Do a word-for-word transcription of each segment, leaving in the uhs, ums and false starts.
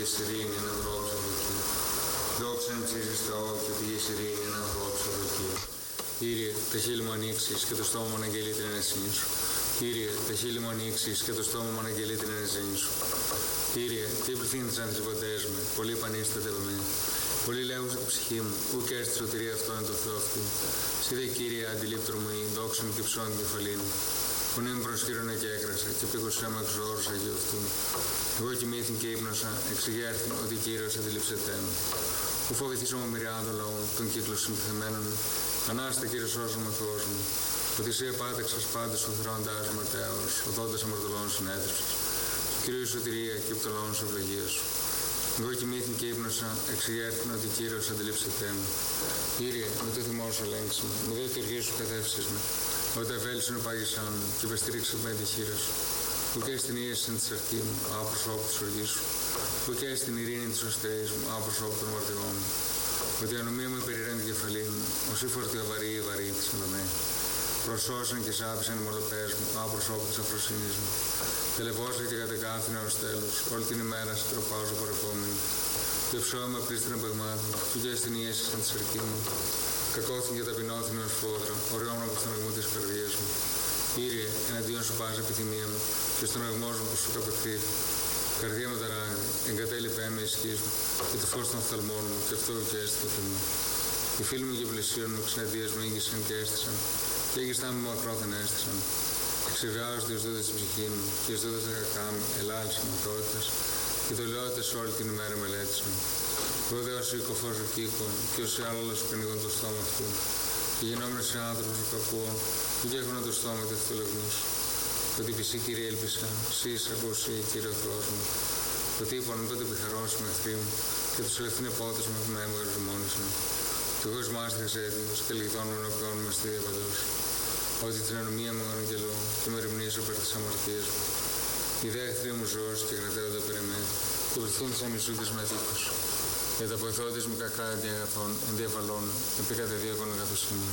ειρήνη εν ανθρώπους ευδοκεί. Δόξα εν ψήσεις Θεό και πηγής ειρήνη εν ανθρώπους ευδοκεί. Κύριε, τα χείλη μου ανοίξεις και το στόμα μου αναγγελεί την ενεσύνη σου. Κύριε, τα χείλη μου ανοίξεις και το στόμα μου αναγγελεί την ενεσύνη σου. Κύριε, τι πληθύνθησαν τις λιποντές μου, πολλοί πανίσταται με. Πολλοί λέγουν στην ψυχή μου, ουκ έστι σωτηρία αυτό είναι το Θεό αυτού. Σύ δε Κύριε, αντιλήπτρο μου ή δόξα μου και ψώνει την κεφαλή μου. Φωνή μου προσχύρωνα και έκρασα, και πήκωσέ με εξ όρους Αγίου αυτού. Εγώ κοιμήθην και ύπνωσα, εξηγέρθην ότι Κύριος αντιλήψετέ με. Ου φοβηθήσω με μοιριά των λαών, των κύκλων συμπιθεμένων. Ανάστα Κύριε σώσον με Θεός μου. Ότι εσύ επάτεξας πάντες ο θρόντας ματέως, οδόντας αμαρτωλών συνέδριψας. Κύριε σωτηρία και από το λαό σου ευλογία σου. Εγώ κοιμήθην και ύπνωσα, εξηγέρθην ότι Κύριος αντιλήψετέ με. Κύριε, με το θυμό σου ελέγξε με, με δε τη οργή σου κατεύθυνσες με. Όταν ευέλισον επάγησαν μου και υπεστήριξε με τη χείρα σου. Ουκ έστι την ίεση της αρκή μου, άπροσώπου της οργής σου. Ουκ έστι την ειρήνη της οστέης μου, άπροσώπου των αμαρτιών μου. Ότι η ανομία μου περιραίνει την κεφαλή μου, ως η φορτία βαρύ ή βαρύ της ανομέ. Προσώσαν και σάπησαν οι μολοπές μου, άπροσώπου της αφροσύνης μου. Τελεπώσα και κατεκάθηνα ως τέλος, όλη την ημέρα σε τροπάζω παρεπόμενη. Και ψώμα πλήστηνα παιγμάτων, που και στην ίεση σαν τη αρκή μου. Κακόθην και ταπεινώθην ως φόδρα, οριόμουν από τον αγμό της καρδιάς μου. Κύριε, εναντίον σου πας επιθυμία μου, και στον αγμό σου που σου καπευθύνει. Καρδία μου ταράγει, εγκατέλειπε με ισχύς μου, και το φως των οφθαλμών μου, και αυτό και έστειλε το μου. Οι φίλοι μου και πλησίων μου ξενεδίες μου ήγησαν και έστησαν, και έγκυστά μου μακρόθεν έστησαν. Εξηγάζονται οι δόντες στην ψυχή μου, και οι δόντες τα κακά μου ελάλησαν μακρότητες, και το λαιότητες όλη την ημέρα μελέτησαν. Εγώ δε ως οίκοφος ο κήκον, και ως άλλος πνίγον το στόμα αυτού. Και γινόμενος σε άνθρωπος ο κακό, που και έχωνα το στόμα του ευθυλογμούς. Ότι πισή Κύριε έλπισα, σύ ακούσι Κύριε ο Θεός μου. Ότι είπαν τότε επιχαρώσου με εχθροί μου, και τους ελευθύν επότες μου που με έμεγα ρημόνισαν. Και εγώ εις μάστιγας έτοιμος, και λιγδών με ενωπιών με στη διαπαντός. Ότι την ανομία μου αναγγελώ, και με ρημνήσω περί της αμαρτίας μου. Οι δε εχθροί μου ζώος και κρατέονται περί με, και βρεθούν τις αμισούτες με δίκους. Για τα ποηθότης μου κακά αντί αγαθών, αντί αφαλών, επί κατεδίωκον αγαθοσύνη.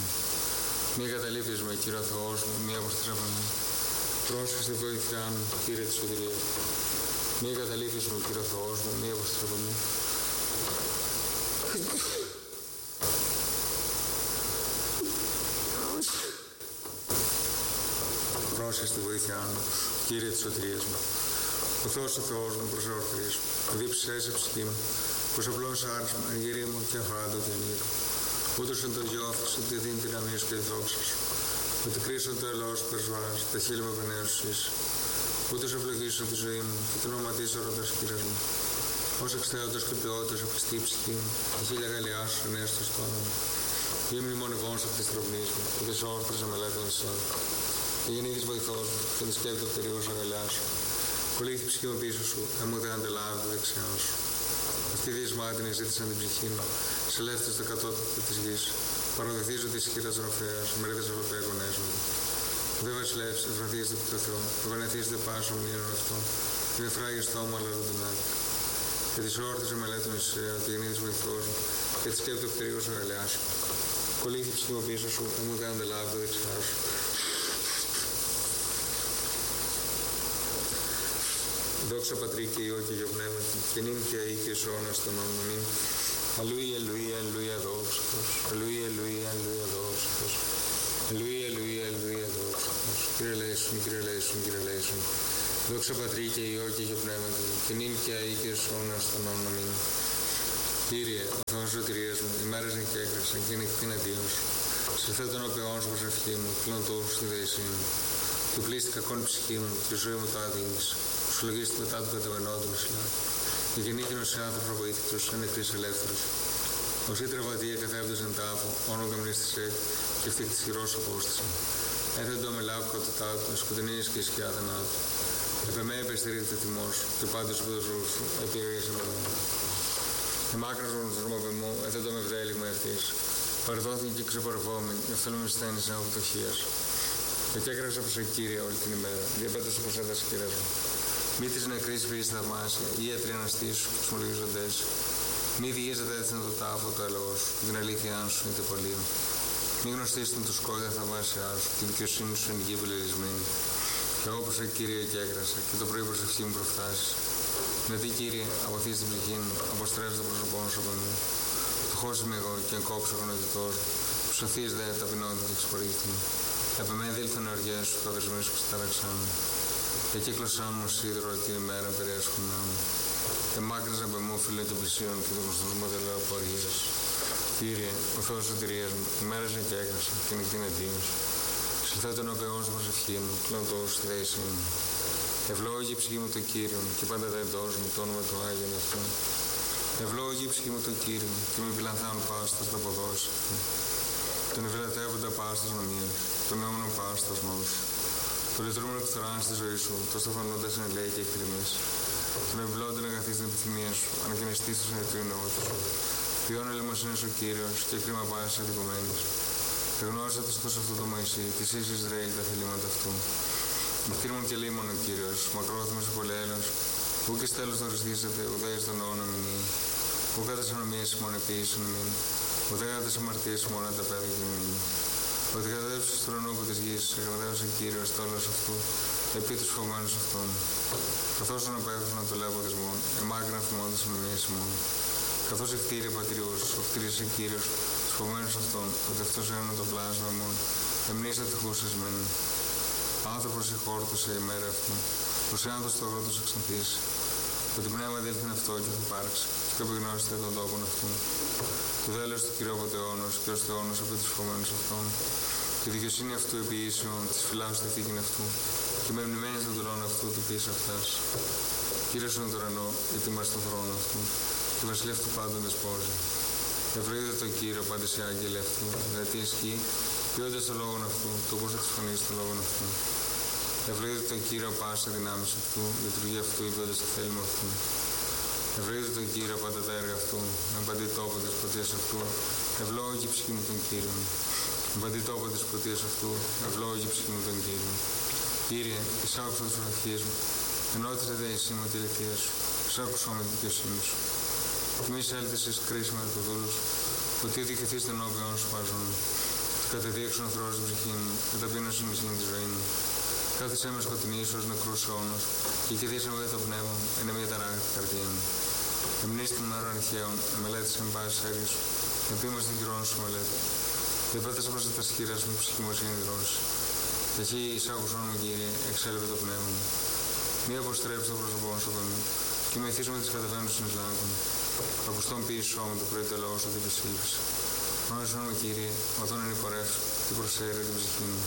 Μη καταλείπεις με, Κύριε ο Θεός μου, μη αποστρέφω με. Πρόσχεσαι στη βοήθειά μου, Κύριε της σωτηρίας. Μη καταλείπεις με, Κύριε ο Θεός μου, μη αποστρέφω με. Πρόσχεσαι στη βοήθειά μου, Κύριε της σωτηρίας μου. Ο Θεός ο Θεός μου προσεορθρής, δίψησέ σε ψυχή μου, πως απλώς άρισμα, γυρί μου και αφάντο την ήρω. Ούτως εν το γιώθος, ότι δίνει την αμή σου και τη δόξα σου. Ότι κρίσον το ελός που περσβάς, τα χείλη μου επενέσουσες. Ούτως ευλογήσω τη ζωή μου και το όνομα της ορώντας κύριας μου. Ως εξθέωτος και ποιότητας απιστεί η ψυχή μου, τα χίλια γαλιά σου ενές στο στόμα μου. Γε μνημονευόν σε αυτής τροπνής μου, και τις όρθρες αμελέτων εσάς. Και γεννήθης βοηθός μου, και τη σκέπτω πτερίγος αγκαλιά σου. Κολλήθη η ψυχή μου πίσω σου, έμου δεν αντελάβει το δεξιά σου. Αυτοί οι διεσμάτινοι ζήτησαν την ψυχή μου, σε λέφτες το κατώτατο της γης. Παροδεθίζω τη ισχύρα της ροφέας, μερίδες ευρωπαία γονέσματα. Δε βασιλεύς, ευρωθίζεται από το Θεό, ευανεθίζεται πάσο μνήρων αυτό, και δε φράγει στο ώμα αλλά δεν άκου. Και τις όρθες μελέτων εσέα, ότι γεννήθης βοηθός μου, και τη σκέπτω πτερίγος αγκαλιά σου. Κολλήθη η ψυχή μου πίσω σου, έμου δεν αντελάβει το δεξιά σου. Δόξα Πατρί και Υιό και Υιό Πνεύματι, και νυν και αεί και σώνας των ονομήν. Αλληλούια, αλληλούια, αλληλούια, δόξα Τος. Αλληλούια, αλληλούια, αλληλούια, δόξα Τος. Αλληλούια, αλληλούια, αλληλούια, δόξα Τος. Κύριε ελέησον, Κύριε ελέησον, Κύριε ελέησον. Δόξα Πατρί και Υιό και Υιό Πνεύματι, και νυν και αεί και σώνας των ονομήν. Κύριε, ο Θεός σωτηρίας μου, οι μέρες νυν και έκρασαν και νυχθήν αντίον σου. Σε θέτω τον οπαιών σου προσευχή μου, πλέον τόσου στη δέησή μου. Του πλήστη κακόν ψυχή μου, και η ζωή μου το άδεινης. Σου λογίστη μετά του κατεβενόντου μισλά. Η γεννήκη σε άνθρωπο βοήθητος, σαν νεκρής ελεύθερος. Ως ή τραβατία καθέβδος εν τάφο, όνο γαμνίστησε και αυτή της χειρός απόστησε. Έθετο με λάβω κοντά του, σκοτεινής και σκιά θανάτου. Επεμέ επεστηρίζεται τιμός σου, και πάντως που το ζω σου, επίγαγες εμπραγμό. Εμάκραζον τον θερμοπαιμό, έθετο με βδέλιγμα ευθύς. Παρδόθηκε και ξεπορευόμενη, ευθέλουμε στένης από φτωχίας. Και έκραξα προς την Κύρια όλη την ημέρα, διαπέτασα προς ένταση Κύριας μου. Μη της νεκρής φύσης θαυμάσια, ή ιατροί αναστήσου, ξμολογίζοντές. Μη διηγίζεται έθνο το τάφο το έλογο σου, και την αλήθειά σου είναι τεπολείο. Μη γνωστήσουν το σκόδια θαυμάσια σου, και η δικαιοσύνη σου είναι γη πελερισμένη. Και εγώ προς την Κύρια και έκρασα, και το πρωί προσευχή μου προφθάσεις. Δηλαδή, Κύριε, αποθείς την ψυχή μου, αποστρέψει το πρόσωπό σου από μου. Φτωχός είμαι εγώ και εγκόψω γνωριτός μου. Ψωθείς δε ταπεινότητα και εξφορίστη μου. Επ' εμέ δήλθον οι οργές σου, καθαρισμοί σου ξετάραξά μου. Και κύκλωσά μου σίδερο την ημέρα περιέσχονά μου. Εμάκρυζα από εμού φίλο και πλησίον και το γνωστό μου τελέω από οργής. Κύριε, ο Θεός σωτηρίας μου, ημέρασε και έκρασα και νυχτήν αιτίος. Συλλθώ τον οπαιόν σου προσευχή μου, κλοντό στη δέση μου. Ευλόγη η ψυχή μου το Κύριο και πάντα τα εντός μου το όνομα του Άγιον αυτού. Ευλόγη η ψυχή μου το Κύριο και με επιλανθάνουν πάστα στα ποδόσια αυτού. Τον ευελατεύοντα πάστα νομίας, τον αιώμενο πάστα νόσου. Το λυτρούμενο του θράνη στη ζωή σου, το στεφανώντα εν ελέη και εκτιμής. Τον ευλόγοντα να αγαθείς την επιθυμία σου, ανακαινιστείς το συνεδρίο νόητο σου. Ποιόν ελεημοσύνης ο Κύριος και κρίμα πάσης αδικουμένης. Εγνώρισα το στός αυτό το Μωυσή, της εις Ισραήλ τα θελήματα αυτού. Μυθύρ μου και λίμον ο Κύριος, μακρόθυμος ο πολέλος, ου και στέλος να οριστήσετε, ουδέ εις τον αιώνα μηνύει. Ου κατά τις ανομίες ημών επίησον μην, ουδέ κατά τις αμαρτίες ημών τα πέδα και μην. Ότι καταδεύσεις του ουρανού από της γης, εγραδεύσε Κύριος τόλος αυτού, επί τους φοβμένους αυτών. Καθώς τον απέχουν το λέω ποτισμόν, εμάκρυνα θυμώντας ανομίες ημών. Καθώς ευτήρε πατριούς, ο κτήρισε Κύριος, τους φοβμένους αυτών, ότι αυτός έμεινε το πλάσμα ημών, εμνήσα τυχούσες μεν. Άνθρωπος ηχόρτωσε η μέρα αυτού, πως οι άνθρωποι στο αγρότος εξανθήσει. Ότι πνεύμα δέλθην αυτό και θα υπάρξει, και επιγνώσετε τον τόπον αυτού. Το δέλος του Κυρίου από αιώνος και ως αιώνος επί τους φοβμένους αυτών. Και η δικαιοσύνη αυτού επί ίσιον της φυλάους στη θήκην αυτού, και με μνημένης των τελών αυτού του πίσω αυτάς. Κύριε σου είναι το ουρανό, γιατί είμαστε στο θρόνο αυτού, και βασιλεύ του πάντων δεσπόζει. Ευλογείτε τον Κύριο πάντες οι άγγελοι αυτού, γιατί ισχύει, ποιώντας το λόγον αυτού, το κούστα της φωνής του λόγον αυτού. Ευλογείτε τον Κύριο πάσα δυνάμεις αυτού, λειτουργία αυτού, ποιώντας το θέλημα αυτού. Ευλογείτε τον Κύριο πάντα τα έργα αυτού, με παντή τόπο της πρωτείας αυτού, ευλόγη η ψυχή μου τον Κύριο. Με παντή τόπο της πρωτείας αυτού, ευλόγη η ψυχή μου τον Κύριο. Κύριε, εισάκουσα τους οραχίες μου, ενώτησε δε εσύ με τη λυθία σου, εισάκουσα με τη δικαιοσύνη σου. Μη σέλθεις εις κρίσιμα του δούλου σου, ότι δικαιωθείς τον όποιον σου πάζουν. Κατεδίεξον ο Θεός την ψυχή μου, και ταπείνωσον η μισή τη ζωή μου. Κάθισέ με σκοτεινή ίσως νεκρούς αιώνος, και κηδήσε με το πνεύμα μου, είναι μια ταράγραφη καρδία μου. Εμνείς την μέρα αρχαίων, εμελέτησε με πάσης έργης σου, επίμαστε την κυρών σου μελέτη. Δεν πέτασα προς τα σχήρας μου, ψυχή μου είναι δρόση. Και εκεί εισάκουσον μου, Κύριε, εξέλευε το πνεύμα μου. Μη αποστρέψει το πρόσωπό σου από μí, και με ηθείς με τις κατεβαίνουσες λάγκων. Ακουστόν ποιησό σώμα το πρωί το λόγο σου ότι επισήλβησε. Γνώρισον με, Κύριε, οδόν είναι υπορεύσου, και προσέρε την ψυχή μου.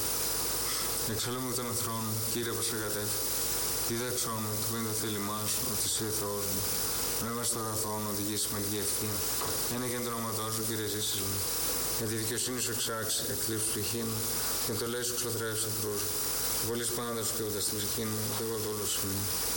Εξαλούμε με τον εχθρόν, Κύριε, προς εργατεύει. Δίδαξόν μου, το πίνει το θέλημά σου, ότι εσύ Θεός μου. Πνεύμα στο αγαθόν, οδηγήσει με την ευθεία. Ένα και το όνομα σου, Κύριε, ζήσεις μου. Για τη δικαιοσύνη σου εξάξει, εκλείψει ψυχή μου, και το λέει σου ξλαθρεύσει εχθρούς μου. Και πολλής πάντα σου καίγοντας την ψυχή μου, και εγώ δούλος σου.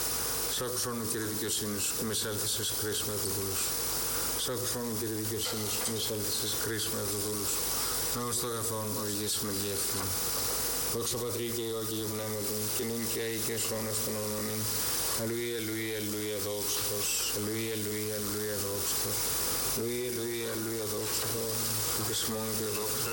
Σ' άκουσον μου, Κύριε, δικαιοσύνη σου, και με σέλθησες κρίση με το δούλο σου. Σ' άκουσον μου, Κύριε, δικαιοσύνη σου, και με σέλθησες κρίση με το δούλο σου. Πνεύμα στο αγαθόν, οδηγήσει με την ευθεία. Δόξα Πατρί και Υιό και Πνεύμα του, και νυν και αεί και σώνα στον όνομα μην. Αλληλούια, αλληλούια, αλληλούια, δόξα Τος. Αλληλούια, αλληλούια, αλληλούια, δόξα Τος. Αλληλούια, αλληλούια, αλληλούια, δόξα Τος. Και σημών και δόξα